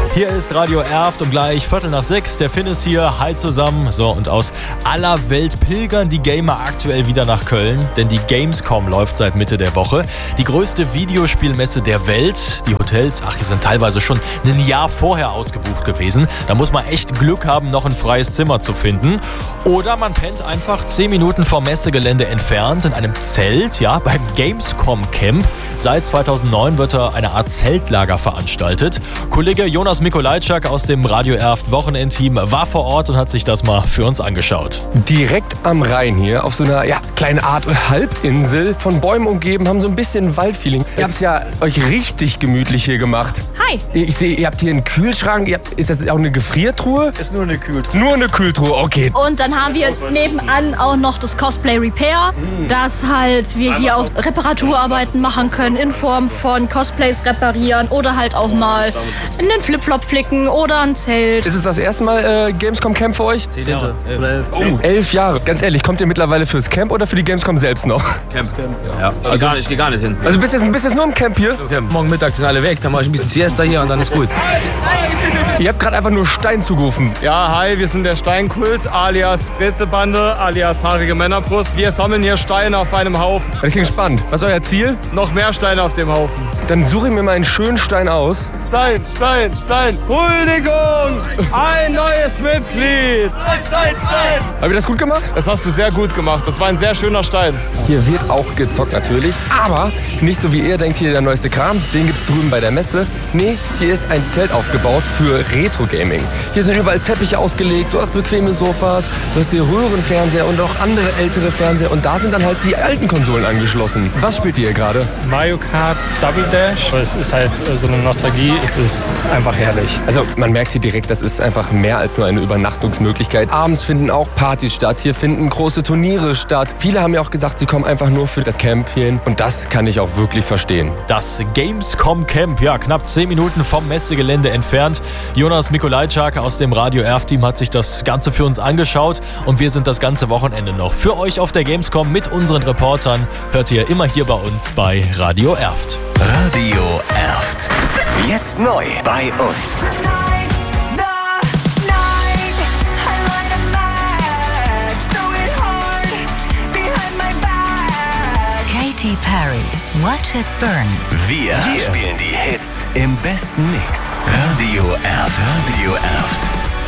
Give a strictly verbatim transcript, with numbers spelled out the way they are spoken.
Hier ist Radio Erft um gleich Viertel nach sechs. Der Finn ist hier. Hi zusammen. So, und aus aller Welt pilgern die Gamer aktuell wieder nach Köln, denn die Gamescom läuft seit Mitte der Woche. Die größte Videospielmesse der Welt. Die Hotels, ach, die sind teilweise schon ein Jahr vorher ausgebucht gewesen. Da muss man echt Glück haben, noch ein freies Zimmer zu finden. Oder man pennt einfach zehn Minuten vom Messegelände entfernt in einem Zelt, ja, beim Gamescom Camp. Seit zweitausendneun wird da eine Art Zeltlager veranstaltet. Kollege Jonas Mikolajczak aus dem Radio Erft Wochenendteam war vor Ort und hat sich das mal für uns angeschaut. Direkt am Rhein hier, auf so einer ja, kleinen Art Halbinsel, von Bäumen umgeben, haben so ein bisschen Waldfeeling. Ihr habt es ja euch richtig gemütlich hier gemacht. Hi. Ich sehe, ihr habt hier einen Kühlschrank. Ihr habt, ist das auch eine Gefriertruhe? Ist nur eine Kühltruhe. Nur eine Kühltruhe, okay. Und dann haben wir nebenan auch noch das Cosplay Repair, dass halt wir hier auch Reparaturarbeiten machen können in Form von Cosplays reparieren oder halt auch mal einen Flipflop flicken oder ein Zelt. Ist es das erste Mal äh, Gamescom Camp für euch? Zehn Jahre. Elf. Oh, elf Jahre. Ganz ehrlich, kommt ihr mittlerweile fürs Camp oder für die Gamescom selbst noch? Camp. Ja. Ich, also, ich gehe gar nicht hin. Also bist du jetzt, bist jetzt nur im Camp hier? Okay. Morgen Mittag sind alle weg, dann mache ich ein bisschen Siesta hier und dann ist gut. Ihr habt gerade einfach nur Stein zugerufen. Ja, hi, wir sind der Steinkult, alias Brezelbande, alias haarige Männerbrust. Wir sammeln hier Steine auf einem Haufen. Ich bin gespannt. Was ist euer Ziel? Noch mehr Steine auf dem Haufen. Dann suche ich mir mal einen schönen Stein aus. Stein, Stein, Stein. Huldigung! Ein neues Mitglied! Stein, Stein, Stein! Habt ihr das gut gemacht? Das hast du sehr gut gemacht. Das war ein sehr schöner Stein. Hier wird auch gezockt natürlich, aber nicht so wie ihr denkt, hier der neueste Kram, den gibt's drüben bei der Messe. Nee, hier ist ein Zelt aufgebaut für Retro-Gaming. Hier sind überall Teppiche ausgelegt, du hast bequeme Sofas, du hast hier Röhrenfernseher und auch andere ältere Fernseher und da sind dann halt die alten Konsolen angeschlossen. Was spielt ihr hier gerade? Mario Kart Double Dash. Es ist halt so eine Nostalgie, es ist einfach herrlich. Also man merkt hier direkt, das ist einfach mehr als nur eine Übernachtungsmöglichkeit. Abends finden auch Partys statt, hier finden große Turniere statt. Viele haben ja auch gesagt, sie kommen einfach nur für das Camp hierhin und das kann ich auch wirklich verstehen. Das Gamescom Camp, ja, knapp zehn Minuten vom Messegelände entfernt. Jonas Mikolajczak aus dem Radio Erft-Team hat sich das Ganze für uns angeschaut und wir sind das ganze Wochenende noch für euch auf der Gamescom mit unseren Reportern. Hört ihr immer hier bei uns bei Radio Erft. Radio Erft. Jetzt neu bei uns. Katy Perry, Watch It Burn. Wir, Wir spielen die Hits im besten Mix. Radio Erft. Radio Erft.